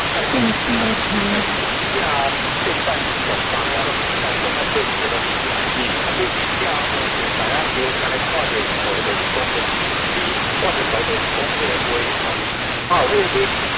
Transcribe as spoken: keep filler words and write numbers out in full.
电视的台。 呀，现在上班啊，但是他对这个你他对家呢，大家留下来看的所谓的公的，你或者所谓的公的规划，啊，这个规